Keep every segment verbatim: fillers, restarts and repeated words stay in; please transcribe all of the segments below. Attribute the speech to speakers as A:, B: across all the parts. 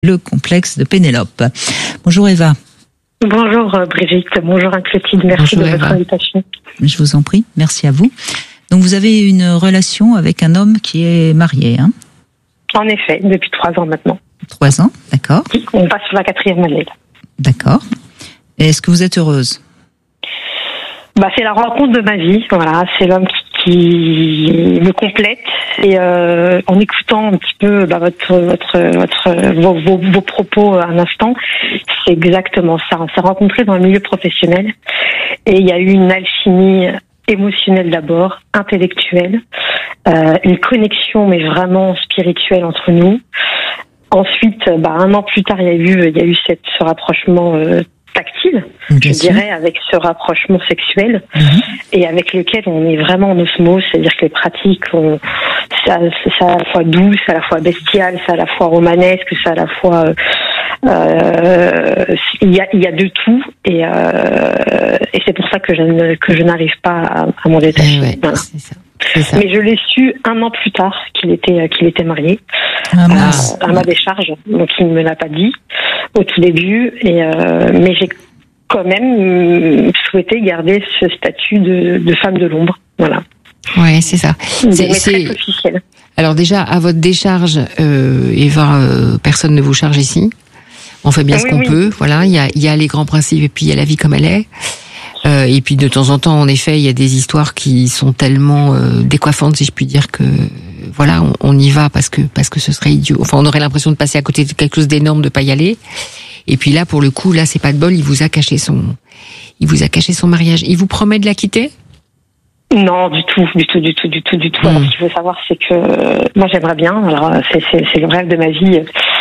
A: le complexe de Pénélope. Bonjour Eva.
B: Bonjour Brigitte, bonjour Anne-Clotilde, merci bonjour, de votre Eva. Invitation.
A: Je vous en prie, merci à vous. Donc vous avez une relation avec un homme qui est marié, hein?
B: En effet, depuis trois ans maintenant.
A: Trois ans, d'accord.
B: On passe sur la quatrième année.
A: D'accord. Et est-ce que vous êtes heureuse?
B: Bah, c'est la rencontre de ma vie, voilà. C'est l'homme qui, qui me complète. Et euh, en écoutant un petit peu bah, votre, votre, votre, vos, vos, vos propos un instant, c'est exactement ça. On s'est rencontrés dans le milieu professionnel et il y a eu une alchimie émotionnelle d'abord, intellectuelle, euh, une connexion mais vraiment spirituelle entre nous. Ensuite, bah, un an plus tard, il y a eu, il y a eu cette, ce rapprochement euh, tactile, Bien je sûr. dirais, avec ce rapprochement sexuel, mmh. et avec lequel on est vraiment en osmose, c'est-à-dire que les pratiques, on, c'est, à, c'est à la fois douce, à la fois bestiale, c'est à la fois romanesque, c'est à la fois... Euh, il y a, il y a de tout, et, euh, et c'est pour ça que je, ne, que je n'arrive pas à, à m'en détacher.
A: Ouais,
B: voilà.
A: c'est ça. C'est ça.
B: Mais je l'ai su un an plus tard qu'il était, qu'il était marié, ah, à, à ma décharge, donc il ne me l'a pas dit au tout début, et euh, mais j'ai quand même souhaité garder ce statut de, de femme de l'ombre, voilà.
C: Ouais, c'est ça.
B: C'est, c'est... officiel.
C: Alors déjà, à votre décharge, euh, Eva, euh, personne ne vous charge ici. On fait bien oui, ce qu'on oui. peut, voilà. Il y a, il y a les grands principes et puis il y a la vie comme elle est. Euh, et puis de temps en temps, en effet, il y a des histoires qui sont tellement euh, décoiffantes, si je puis dire, que voilà, on, on y va parce que parce que ce serait idiot. Enfin, on aurait l'impression de passer à côté de quelque chose d'énorme, de pas y aller. Et puis là, pour le coup, là, c'est pas de bol. Il vous a caché son, il vous a caché son mariage. Il vous promet de la quitter?
B: Non, du tout, du tout, du tout, du tout, du tout. Mmh. Alors, ce qu'il faut savoir, c'est que euh, moi, j'aimerais bien. Alors, c'est c'est c'est le rêve de ma vie.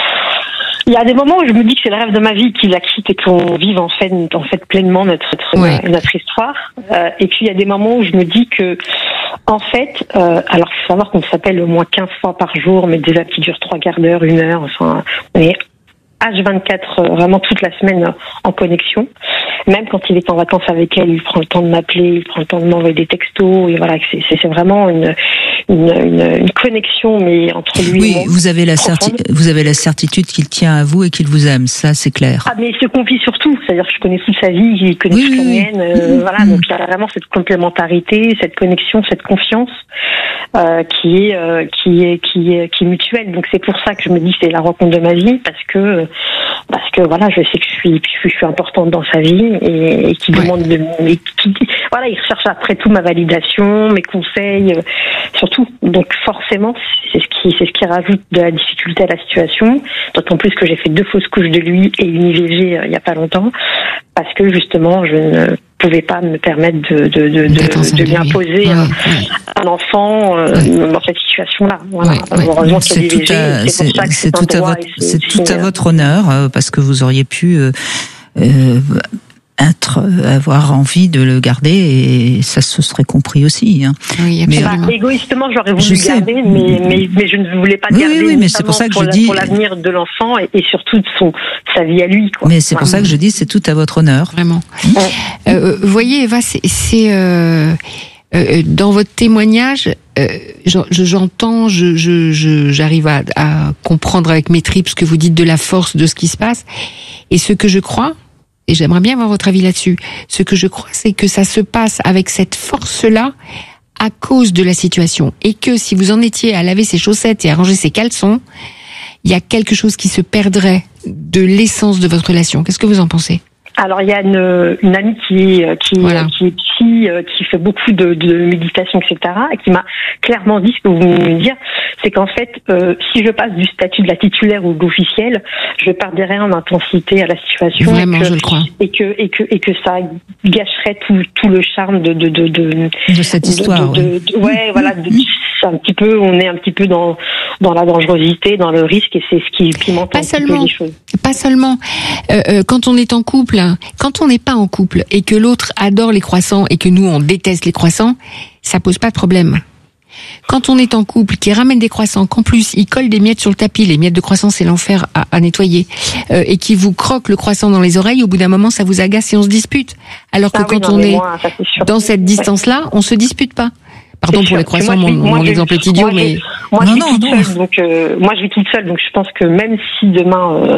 B: Il y a des moments où je me dis que c'est le rêve de ma vie qu'il la quitte et qu'on vive en fait, en fait pleinement notre notre, ouais. notre histoire. Euh, et puis il y a des moments où je me dis que, en fait, euh, alors il faut savoir qu'on s'appelle au moins quinze fois par jour, mais des apps qui durent trois quarts d'heure, une heure. Enfin, on est H vingt-quatre, vraiment toute la semaine en connexion. Même quand il est en vacances avec elle, il prend le temps de m'appeler, il prend le temps de m'envoyer des textos. Et voilà, c'est, c'est, c'est vraiment une, une, une, une connexion, mais entre lui
A: oui,
B: et moi.
A: Oui, vous avez la certi- vous avez la certitude qu'il tient à vous et qu'il vous aime, ça c'est clair.
B: Ah, mais il se confie surtout, c'est-à-dire que je connais toute sa vie, il connaît
A: oui,
B: toute la
A: oui,
B: mienne. Euh, mmh. Voilà, donc il y a vraiment cette complémentarité, cette connexion, cette confiance euh, qui est, euh, qui est, qui est, qui est mutuelle. Donc c'est pour ça que je me dis que c'est la rencontre de ma vie, parce que, parce que voilà, je sais que je suis, je suis importante dans sa vie. Et, et qui ouais. demande de, et qui, voilà, il recherche après tout ma validation, mes conseils, euh, surtout. Donc forcément, c'est ce qui, c'est ce qui rajoute de la difficulté à la situation. D'autant plus que j'ai fait deux fausses couches de lui et une I V G euh, il y a pas longtemps, parce que justement, je ne pouvais pas me permettre de de de, de, de lui imposer ouais, un, ouais. un enfant euh, ouais. dans cette situation-là. Voilà.
A: Ouais, ouais. Heureusement qu'il y a l'I V G, c'est, c'est pour ça que c'est, c'est tout à votre, c'est, c'est tout à votre honneur, euh, parce que vous auriez pu euh, euh, être, avoir envie de le garder, et ça se serait compris aussi. Hein.
B: Oui, mais bah, égoïstement, j'aurais voulu le garder, mais, mais, mais je ne voulais pas le
A: oui,
B: garder.
A: Oui, oui, mais c'est pour ça que
B: pour
A: je
B: la,
A: dis
B: pour l'avenir de l'enfant et, et surtout de son sa vie à lui. Quoi.
A: Mais c'est voilà. pour ça que je dis, c'est tout à votre honneur.
C: Vraiment. Ouais. Euh, vous voyez, Eva, c'est, c'est euh, euh, dans votre témoignage, euh, j'entends, je, je, je, j'arrive à, à comprendre avec mes tripes ce que vous dites de la force de ce qui se passe, et ce que je crois. Et j'aimerais bien avoir votre avis là-dessus. Ce que je crois, c'est que ça se passe avec cette force-là à cause de la situation. Et que si vous en étiez à laver ses chaussettes et à ranger ses caleçons, il y a quelque chose qui se perdrait de l'essence de votre relation. Qu'est-ce que vous en pensez ?
B: Alors, il y a une, une amie qui est, qui, voilà. qui est psy, qui fait beaucoup de, de méditation, et cetera, et qui m'a clairement dit ce que vous venez de dire, c'est qu'en fait, euh, si je passe du statut de la titulaire ou de l'officielle, je perdrais en intensité à la situation.
C: Vraiment,
B: et que,
C: je le crois.
B: Et que, et que, et que ça gâcherait tout, tout le charme de, de, de, de,
A: de cette histoire.
B: De, de, de, de, ouais, mmh. voilà, de, c'est un petit peu, on est un petit peu dans, dans la dangerosité, dans le risque, et c'est ce qui pimente un petit peu les choses.
C: Pas seulement. Euh, euh, quand on est en couple, quand on n'est pas en couple et que l'autre adore les croissants et que nous on déteste les croissants, ça pose pas de problème. Quand on est en couple, qui ramène des croissants, qu'en plus il colle des miettes sur le tapis, les miettes de croissants c'est l'enfer à, à nettoyer, euh, et qui vous croque le croissant dans les oreilles, au bout d'un moment ça vous agace et on se dispute. Alors que ah quand oui, non, on est moi, dans cette distance-là, on se dispute pas. Pardon pour les croissants, mon, mon moi, exemple est idiot,
B: moi,
C: mais
B: moi,
A: non,
B: je
A: non,
B: vis toute
A: non.
B: seule, donc euh, moi je vis toute seule, donc je pense que même si demain